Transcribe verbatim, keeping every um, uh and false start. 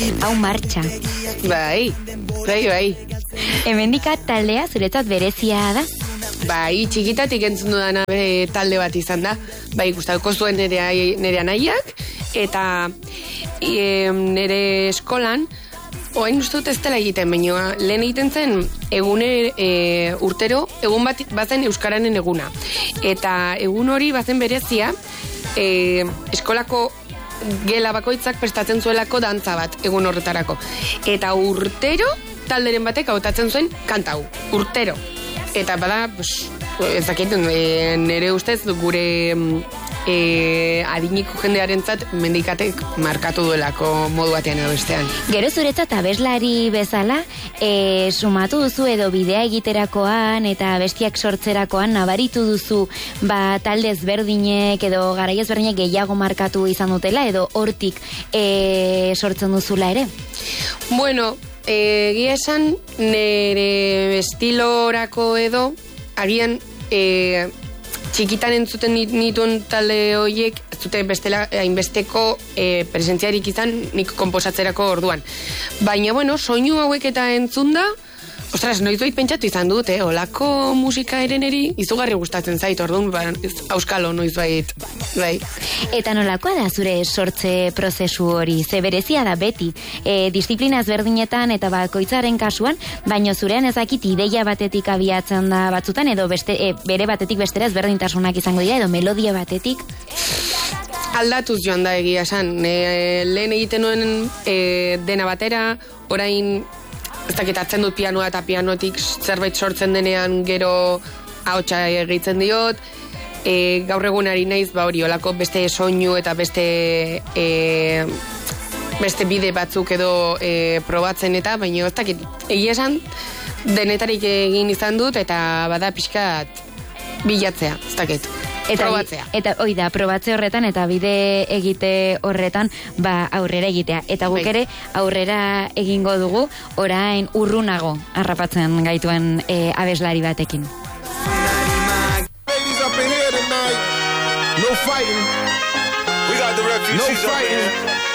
hau martxa. Bai, bai, bai. Hemendika taldea zuretzat berezia da? Bai, txikitatik entzun dudana e, talde bat izan da. Bai, gustatuko zuen nire, nire anaiak, eta e, nire eskolan, oain uste dut ez dela egiten, baina lehen egiten zen egune e, urtero, egun bat bazen euskaranen eguna. Eta egun hori bazen berezia, e, eskolako gela bakoitzak prestatzen zuelako dantza bat egun horretarako. Eta urtero talderen batek hautatzen zuen kantau, urtero. Eta bada, pues, ez dakit, e, nire ustez gure e, adiniko jendearentzat mendikatek markatu duelako modu batean edo bestean. Gero zuretzat abeslari bezala, e, sumatu duzu edo bidea egiterakoan eta bestiak sortzerakoan nabaritu duzu ba, talde ezberdinek edo garai ezberdinek gehiago markatu izan dutela edo hortik e, sortzen duzula ere? Bueno, egia esan nire estilorako edo agian e, txikitan entzuten nituen talde horiek zute bestela hainbesteko e, presentziarik izan nik konposatzerako orduan. Baina bueno, soinu hauek eta entzunda, ostras, noiz doit pentsatu izan dut, eh? Olako musika ereneri izugarri gustatzen zait, orduan, ba, auskalo noiz bait, bai. Eta nolakoa da zure sortze prozesu hori? Ze berezia da beti, e, disiplina ezberdinetan eta bakoitzaren kasuan, baino zurean ezakit ideia batetik abiatzen da batzutan, edo beste, e, bere batetik bestera ezberdintasunak izango dira, edo melodia batetik? Aldatuz joan da egia esan, e, lehen egiten nuen e, dena batera, orain ez dakit atzen dut pianoa eta pianotik zerbait sortzen denean gero ahotsa egiten diot, e, gaur egunari naiz, ba hori, olako beste soinu eta beste e, beste bide batzuk edo e, probatzen eta, baina ez dakit, egia esan denetarik egin izan dut eta bada pixkat bilatzea, ez dakit. Eta, probatzea. Eta hoi da, probatze horretan eta bide egite horretan ba aurrera egitea. Eta guk ere aurrera egingo dugu orain urrunago harrapatzen gaituen e, abeslari batekin. Ladies up in here tonight. No fighting. We got the refugees. No fighting.